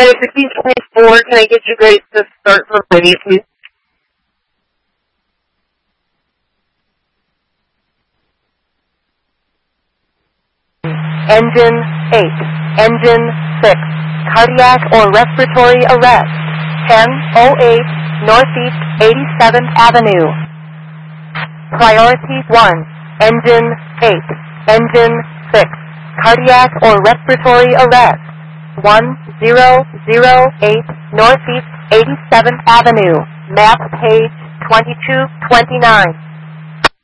But it's 1624. Can I get you guys to start from ready, please? Engine 8. Engine 6. Cardiac or respiratory arrest. 1008 Northeast 87th Avenue. Priority 1. Engine 8. Engine 6. Cardiac or respiratory arrest. 1008 Northeast 87th Avenue. Map page 2229.